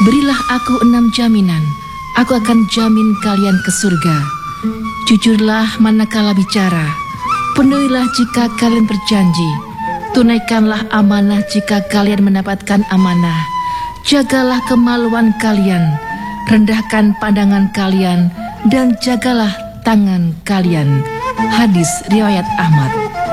Berilah aku 6 jaminan, aku akan jamin kalian ke surga. Jujurlah manakala bicara, penuhilah jika kalian berjanji, tunaikanlah amanah jika kalian mendapatkan amanah, jagalah kemaluan kalian, rendahkan pandangan kalian, dan jagalah tangan kalian. Hadis riwayat Ahmad.